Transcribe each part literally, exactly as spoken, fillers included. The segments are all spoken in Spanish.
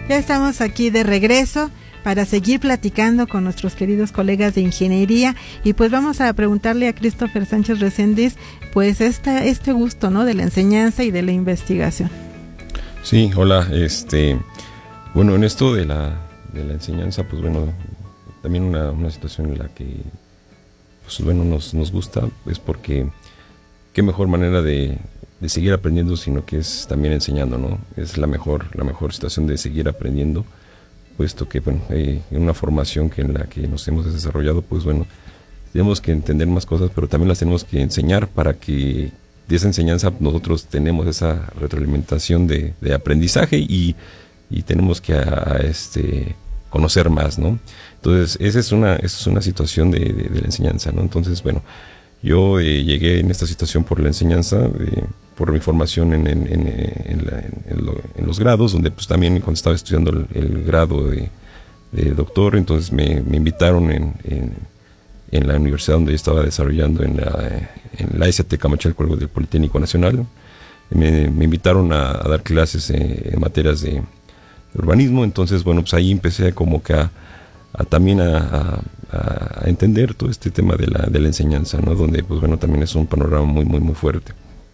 Ya estamos aquí de regreso para seguir platicando con nuestros queridos colegas de ingeniería, y pues vamos a preguntarle a Christopher Sánchez Reséndiz pues esta, este gusto, ¿no?, de la enseñanza y de la investigación. Sí, hola, este, bueno, en esto de la, de la enseñanza, pues bueno, también una, una situación en la que, pues bueno, nos, nos gusta, es porque qué mejor manera de, de seguir aprendiendo, sino que es también enseñando, ¿no? Es la mejor, la mejor situación de seguir aprendiendo, puesto que, bueno, eh, en una formación que en la que nos hemos desarrollado, pues bueno, tenemos que entender más cosas, pero también las tenemos que enseñar para que de esa enseñanza nosotros tenemos esa retroalimentación de, de aprendizaje y, y tenemos que a, a este, conocer más, ¿no? Entonces, esa es una, esa es una situación de, de, de la enseñanza, ¿no? Entonces, bueno, yo eh, llegué en esta situación por la enseñanza, eh, por mi formación en, en, en, en, la, en, lo, en los grados, donde pues también cuando estaba estudiando el, el grado de, de doctor, entonces me, me invitaron en, en, en la universidad donde yo estaba desarrollando, en la, en la S A T Camachalco del Politécnico Nacional. Me, me invitaron a, a dar clases eh, en materias de, de urbanismo, entonces bueno, pues ahí empecé como que a, a también a, a, a entender todo este tema de la, de la enseñanza, ¿no? Donde pues bueno, también es un panorama muy muy muy fuerte.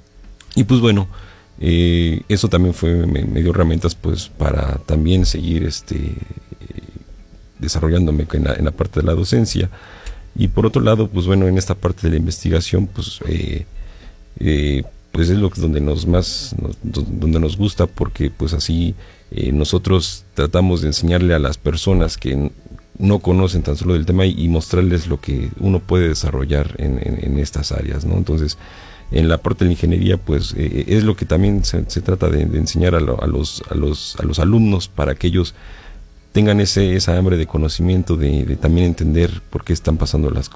Y pues bueno, eh, eso también fue, me, me dio herramientas pues para también seguir este desarrollándome en la, en la parte de la docencia. Y por otro lado, pues bueno, en esta parte de la investigación, pues eh, eh, pues es lo que donde nos más nos, donde nos gusta, porque pues así eh, nosotros tratamos de enseñarle a las personas que no conocen tan solo del tema y, y mostrarles lo que uno puede desarrollar en, en, en estas áreas, ¿no? Entonces, en la parte de la ingeniería, pues eh, es lo que también se, se trata de, de enseñar a, lo, a los a los a los alumnos, para que ellos tengan ese esa hambre de conocimiento, de, de también entender por qué están pasando las cosas.